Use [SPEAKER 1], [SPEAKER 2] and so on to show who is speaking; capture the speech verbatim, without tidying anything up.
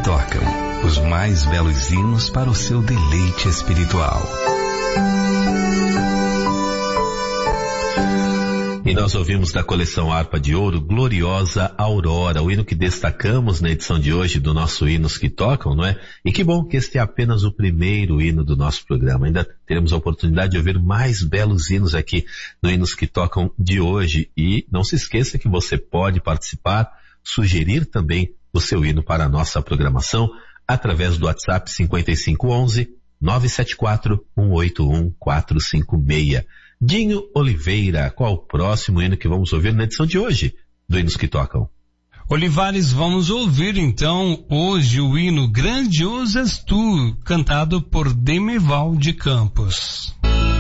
[SPEAKER 1] tocam, os mais belos hinos para o seu deleite espiritual.
[SPEAKER 2] E nós ouvimos da coleção Harpa de Ouro, Gloriosa Aurora, o hino que destacamos na edição de hoje do nosso Hinos que Tocam, não é? E que bom que este é apenas o primeiro hino do nosso programa. Ainda teremos a oportunidade de ouvir mais belos hinos aqui no Hinos que Tocam de hoje. E não se esqueça que você pode participar, sugerir também o seu hino para a nossa programação através do WhatsApp cinco cinco um um, nove sete quatro, um oito um quatro cinco seis. Dinho Oliveira, qual o próximo hino que vamos ouvir na edição de hoje do Hinos que Tocam?
[SPEAKER 3] Olivares, vamos ouvir então hoje o hino Grandioso És Tu, cantado por Demival de Campos.